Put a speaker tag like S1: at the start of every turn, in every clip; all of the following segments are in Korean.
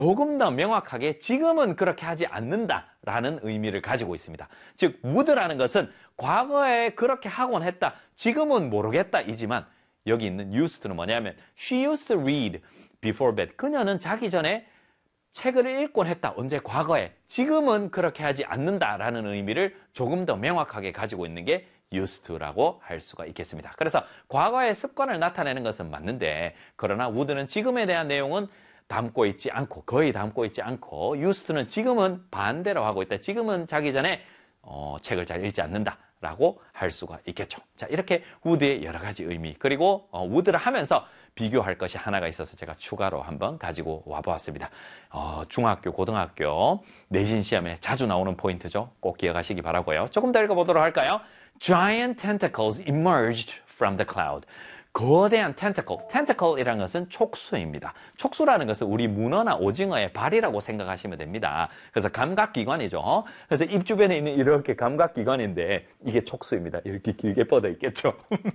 S1: 조금 더 명확하게 지금은 그렇게 하지 않는다라는 의미를 가지고 있습니다. 즉, would라는 것은 과거에 그렇게 하곤 했다, 지금은 모르겠다 이지만 여기 있는 used는 뭐냐면 she used to read before bed. 그녀는 자기 전에 책을 읽곤 했다. 언제? 과거에. 지금은 그렇게 하지 않는다라는 의미를 조금 더 명확하게 가지고 있는 게 used to라고 할 수가 있겠습니다. 그래서 과거의 습관을 나타내는 것은 맞는데 그러나 would는 지금에 대한 내용은 담고 있지 않고 거의 담고 있지 않고 used to는 지금은 반대로 하고 있다. 지금은 자기 전에 책을 잘 읽지 않는다라고 할 수가 있겠죠. 자, 이렇게 would의 여러 가지 의미 그리고 would를 하면서 비교할 것이 하나가 있어서 제가 추가로 한번 가지고 와보았습니다. 중학교, 고등학교 내신 시험에 자주 나오는 포인트죠. 꼭 기억하시기 바라고요. 조금 더 읽어보도록 할까요? Giant tentacles emerged from the cloud. 거대한 tentacle이라는 것은 촉수입니다. 촉수라는 것은 우리 문어나 오징어의 발이라고 생각하시면 됩니다. 그래서 감각기관이죠. 그래서 입 주변에 있는 이렇게 감각기관인데 이게 촉수입니다. 이렇게 길게 뻗어 있겠죠.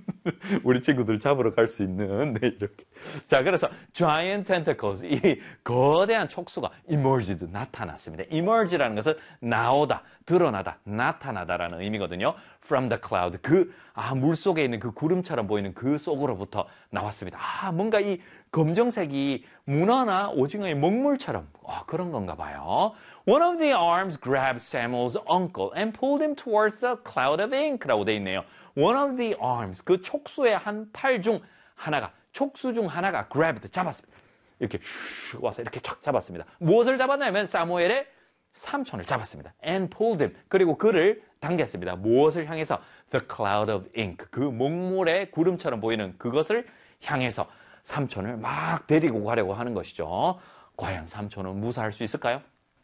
S1: 우리 친구들 잡으러 갈 수 있는 이렇게. 자, 그래서 giant tentacles, 이 거대한 촉수가 emerged, 나타났습니다. emerge라는 것은 나오다, 드러나다, 나타나다라는 의미거든요. from the cloud, 물 속에 있는 그 구름처럼 보이는 그 속으로부터 나왔습니다. 뭔가 이 검정색이 문어나 오징어의 먹물처럼 그런 건가 봐요. One of the arms grabbed Samuel's uncle and pulled him towards the cloud of ink라고 돼 있네요. One of the arms, 그 촉수의 한 팔 중 하나가, 촉수 중 하나가 grabbed, 잡았습니다. 이렇게 슉 와서 이렇게 착 잡았습니다. 무엇을 잡았냐면 사무엘의 삼촌을 잡았습니다. And pulled him, 그리고 그를 당겼습니다. 무엇을 향해서? The cloud of ink, 그 먹물의 구름처럼 보이는 그것을 향해서 삼촌을 막 데리고 가려고 하는 것이죠. 과연 삼촌은 무사할 수 있을까요?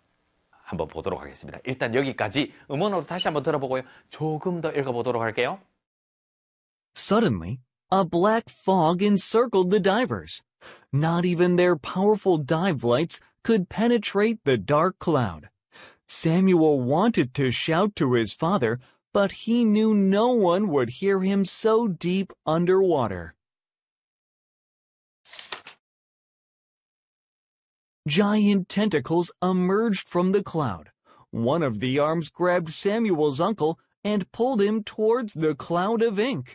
S1: 한번 보도록 하겠습니다. 일단 여기까지 음원으로 다시 한번 들어보고요. 조금 더 읽어보도록 할게요.
S2: Suddenly, a black fog encircled the divers. Not even their powerful dive lights could penetrate the dark cloud. Samuel wanted to shout to his father, but he knew no one would hear him so deep underwater. Giant tentacles emerged from the cloud. One of the arms grabbed Samuel's uncle and pulled him towards the cloud of ink.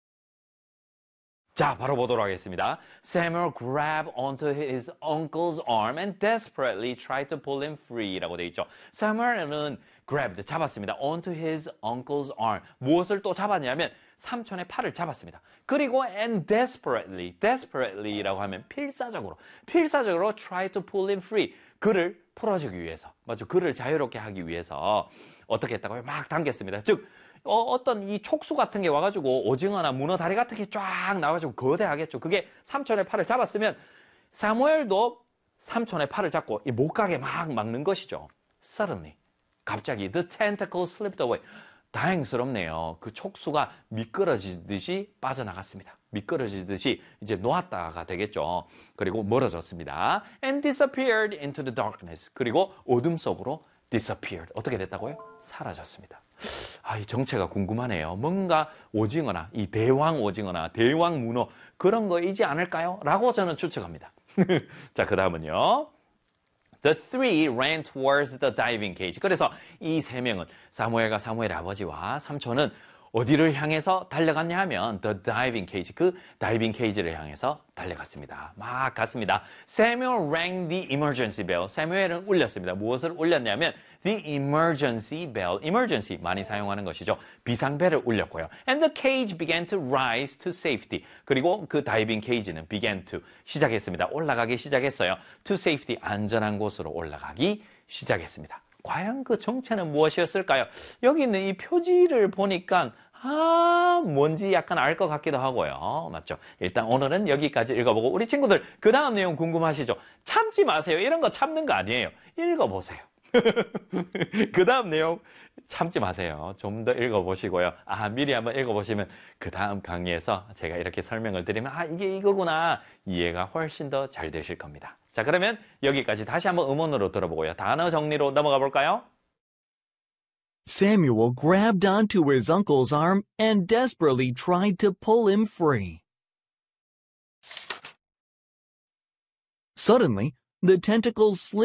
S1: 자, 바로 보도록 하겠습니다. Samuel grabbed onto his uncle's arm and desperately tried to pull him free 라고 되어 있죠. Samuel은 grabbed, 잡았습니다. onto his uncle's arm. 무엇을 또 잡았냐면 삼촌의 팔을 잡았습니다. 그리고 and desperately라고 하면 필사적으로 try to pull him free. 그를 풀어주기 위해서, 맞죠? 그를 자유롭게 하기 위해서 어떻게 했다고요? 막 당겼습니다. 즉, 어떤 이 촉수 같은 게 와가지고 오징어나 문어 다리 같은 게 쫙 나와가지고 거대하겠죠. 그게 삼촌의 팔을 잡았으면 사무엘도 삼촌의 팔을 잡고 못 가게 막 막는 것이죠. Suddenly, 갑자기 the tentacle slipped away. 다행스럽네요. 그 촉수가 미끄러지듯이 빠져나갔습니다. 미끄러지듯이 이제 놓았다가 되겠죠. 그리고 멀어졌습니다. And disappeared into the darkness. 그리고 어둠 속으로 disappeared. 어떻게 됐다고요? 사라졌습니다. 이 정체가 궁금하네요. 뭔가 오징어나 이 대왕 오징어나 대왕 문어 그런 거이지 않을까요? 라고 저는 추측합니다. 자, 그 다음은요. The three ran towards the diving cage. 그래서 이 세 명은 사무엘과 사무엘의 아버지와 삼촌은 어디를 향해서 달려갔냐 하면 the diving cage, 그 다이빙 케이지를 향해서 달려갔습니다. 막 갔습니다. Samuel rang the emergency bell. 사무엘은 울렸습니다. 무엇을 울렸냐면 the emergency bell. emergency 많이 사용하는 것이죠. 비상벨을 울렸고요. And the cage began to rise to safety. 그리고 그 다이빙 케이지는 began to 시작했습니다. 올라가기 시작했어요. to safety, 안전한 곳으로 올라가기 시작했습니다. 과연 그 정체는 무엇이었을까요? 여기 있는 이 표지를 보니까 뭔지 약간 알 것 같기도 하고요. 맞죠? 일단 오늘은 여기까지 읽어보고 우리 친구들 그 다음 내용 궁금하시죠? 참지 마세요. 이런 거 참는 거 아니에요. 읽어보세요. 그 다음 내용 참지 마세요. 좀 더 읽어보시고요. 미리 한번 읽어보시면 그 다음 강의에서 제가 이렇게 설명을 드리면 이게 이거구나 이해가 훨씬 더 잘 되실 겁니다. 자, 그러면 여기까지 다시 한번 음원으로 들어보고요. 단어 정리로 넘어가 볼까요?
S2: Samuel grabbed onto his uncle's arm and desperately tried to pull him free. Suddenly, The tentacles slid